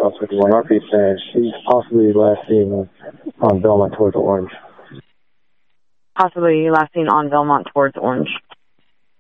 51 Northeast, and she's possibly last seen on Belmont towards Orange. Possibly last seen on Belmont towards Orange.